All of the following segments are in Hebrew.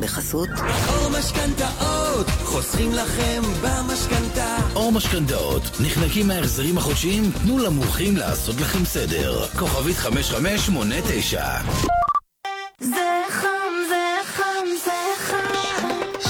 בחסות אור משכנתאות, חוסכים לכם במשכנתה. אור משכנתאות, נחנקים מההחזרים החודשיים? תנו למומחים לעשות לכם סדר. כוכבית 5589. זה חם, זה חם, זה חם.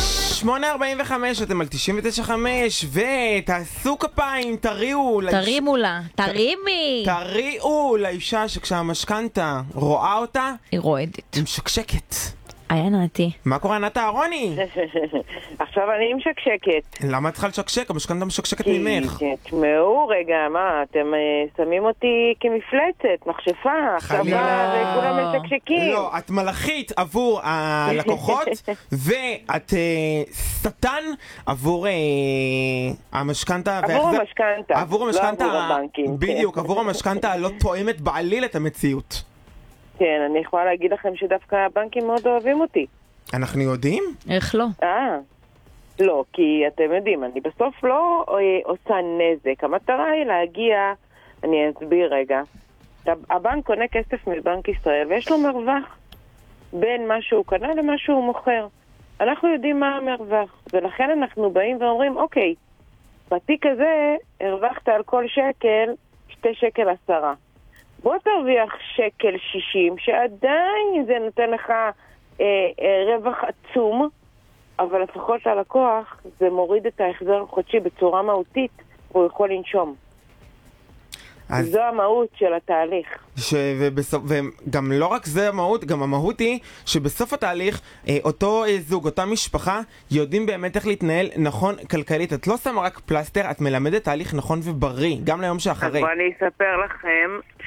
8:45, אתם על 99.5, ותעשו כפיים, תריעו תרימו לה, תרימי. תריעו לאישה שכשהמשכנתה רואה אותה היא רועדת, היא משקשקת. היה נעתי. מה קורה, ענת אהרוני? עכשיו אני משקשקת. למה את צריכה לשקשק? המשכנתה משקשקת ממך. תשמעו רגע, מה, אתם שמים אותי כמפלצת, מכשפה, עכשיו וכולם משקשקים. לא, את מלאכית עבור הלקוחות, ואת שטן עבור המשכנתה. עבור המשכנתה. עבור המשכנתה, לא עבור הבנקים. בדיוק, עבור המשכנתה הלא תואמת בעליל את המציאות. כן, אני יכולה להגיד לכם שדווקא הבנקים מאוד אוהבים אותי. אנחנו יודעים? איך לא? לא, כי אתם יודעים, אני בסוף לא עושה נזק. המטרה היא להגיע, אני אסביר רגע. הבנק קונה כסף מבנק ישראל, ויש לו מרווח בין מה שהוא קנה למה שהוא מוכר. אנחנו יודעים מה המרווח, ולכן אנחנו באים ואומרים, אוקיי, בתיק הזה הרווחת על כל שקל 2 שקל 10. בוא תרוויח 1.60 שקל, שעדיין זה נותן לך רווח עצום, אבל לפחות ללקוח זה מוריד את ההחזר החודשי בצורה מהותית, והוא יכול לנשום. זו המהות של התהליך. וגם לא רק זה המהות, גם המהות היא שבסוף התהליך אותו זוג, אותה משפחה יודעים באמת איך להתנהל נכון כלכלית. את לא שמה רק פלסטר, את מלמדת תהליך נכון ובריא, גם ליום שאחרי. אז אני אספר לכם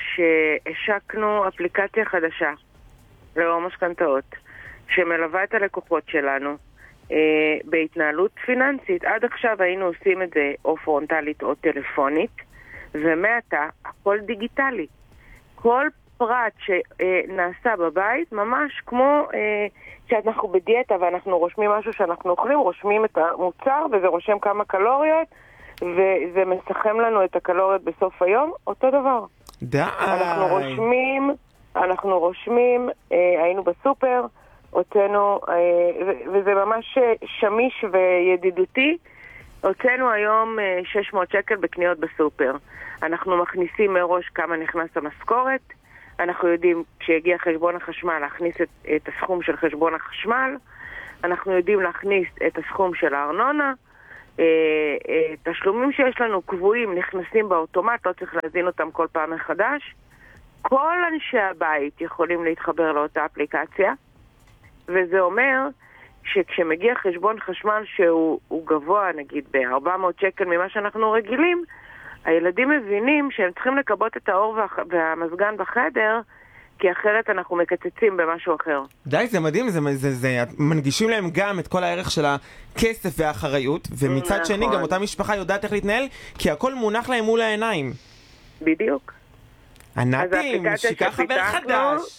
שהשקנו אפליקציה חדשה לאור משכנתאות שמלווה את הלקוחות שלנו בהתנהלות פיננסית. עד עכשיו היינו עושים את זה או פרונטלית או טלפונית, ומעתה הכל דיגיטלי. כל פרט שנעשה בבית, ממש כמו שאנחנו בדיאטה ואנחנו רושמים משהו שאנחנו אוכלים, רושמים את המוצר וזה רושם כמה קלוריות וזה מסכם לנו את הקלוריות בסוף היום, אותו דבר. די. אנחנו רושמים, היינו בסופר, הוצאנו, וזה ממש שמיש וידידותי, הוצאנו היום 600 שקל בקניות בסופר. אנחנו מכניסים מראש כמה נכנס המשכורת, אנחנו יודעים כשיגיע חשבון החשמל להכניס את הסכום של חשבון החשמל, אנחנו יודעים להכניס את הסכום של הארנונה, תשלומים שיש לנו קבועים נכנסים באוטומט, לא צריך להזין אותם כל פעם מחדש. כל אנשי הבית יכולים להתחבר לאותה אפליקציה, וזה אומר שכשמגיע חשבון חשמל שהוא גבוה, נגיד ב-400 שקל ממה שאנחנו רגילים, הילדים מבינים שהם צריכים לקבות את האור והמזגן בחדר, כי אחרת אנחנו מקצצים במשהו אחר. די, זה מדהים, זה מנגישים להם גם את כל הערך של הכסף והאחריות, ומצד שני גם אותה משפחה יודעת איך להתנהל, כי הכל מונח להם מול העיניים. בדיוק. ענתי, משיקה חבר חדש.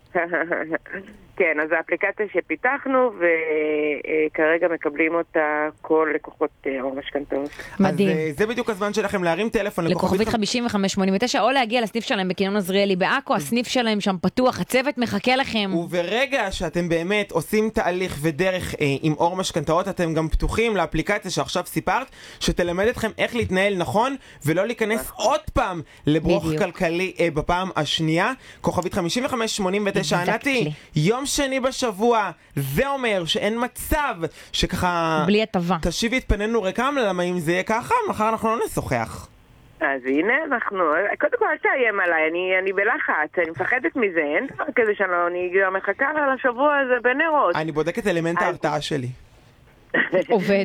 כן, אז האפליקציה שפיתחנו וכרגע מקבלים אותה כל לקוחות אור משכנתאות. מדהים. אז זה בדיוק הזמן שלכם להרים טלפון לכוכבית 5589 או להגיע לסניף שלהם בקניון עזריאלי בעכו, הסניף שלהם שם פתוח, הצוות מחכה לכם. וברגע שאתם באמת עושים תהליך ודרך עם אור משכנתאות, אתם גם פתוחים לאפליקציה שעכשיו סיפרת, שתלמד אתכם איך להתנהל נכון ולא להיכנס עוד פעם לברוך כלכלי בפעם השנייה. כוכבית 5589. ענתי, יום שני בשבוע, זה אומר שאין מצב שככה בלי הטבה תשיבי את פנינו ריקם, למה אם זה יהיה ככה, מחר אנחנו לא נשוחח. אז הנה אנחנו, קודם כל אל תאיים עליי, אני בלחץ, אני מפחדת מזה, אין דבר כזה אני גם מחכה על השבוע הזה בנרות. אני בודקת אלמנט ההרתעה שלי. עובד.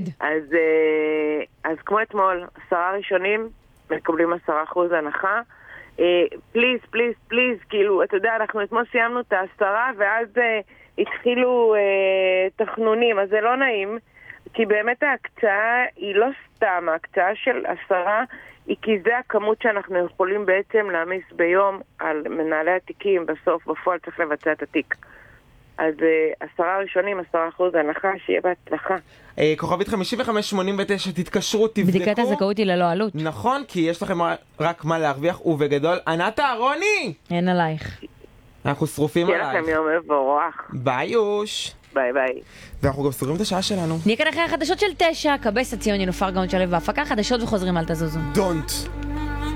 אז כמו אתמול, 10 ראשונים מקבלים 10% הנחה. פליז, פליז, פליז, כאילו, אתה יודע, אנחנו אתמול סיימנו את 10 ואז התחילו תכנונים, אז זה לא נעים, כי באמת ההקצאה היא לא סתם, ההקצאה של 10 היא כי זה הכמות שאנחנו יכולים בעצם להמיס ביום על מנהלי התיקים, בסוף, בפועל צריך לבצע את התיק. אז 10 ראשונים, 10% הנחה, שיהיה בהצלחה. כוכבית 5589, תתקשרו, תבדקו. בדיקת הזכאות היא ללא עלות. נכון, כי יש לכם רק מה להרוויח, ובגדול, ענת אהרוני! אין עלייך. אנחנו שרופים עלייך. שיהיה לכם יום מבורך. ביי יוש. ביי ביי. ואנחנו גם סוגרים את השעה שלנו. נהיה כאן אחרי החדשות של 9, קבס הציוני נופר גאון שלו והפקה, חדשות וחוזרים, אל תזוזו. Don't.